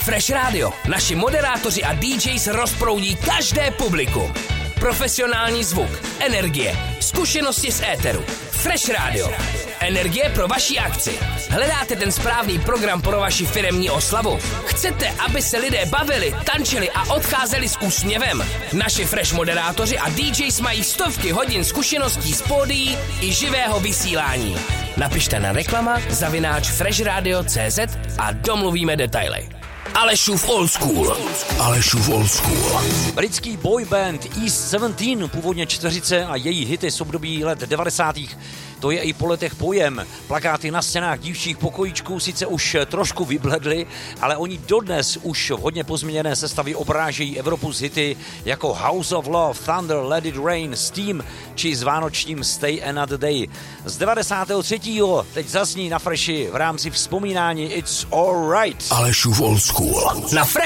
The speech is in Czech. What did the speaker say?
Fresh Radio. Naši moderátoři a DJs rozproudí každé publikum. Profesionální zvuk, energie, zkušenosti z éteru. Fresh Radio. Energie pro vaši akci. Hledáte ten správný program pro vaši firemní oslavu? Chcete, aby se lidé bavili, tančili a odcházeli s úsměvem? Naši Fresh moderátoři a DJs mají stovky hodin zkušeností z pódií i živého vysílání. Napište na reklama@freshradio.cz a domluvíme detaily. Alešův Old School. Britský boyband East 17, původně čtveřice a její hity z období let 90. To je i po letech pojem. Plakáty na stěnách dívčích pokojíčků sice už trošku vybledly, ale oni dodnes už v hodně pozměněné sestavy obrážejí Evropu z hity jako House of Love, Thunder, Let It Rain, Steam či s vánočním Stay Another Day. Z 93. teď zazní na Freshi v rámci vzpomínání It's Alright. Alešův Old School. Na Fresh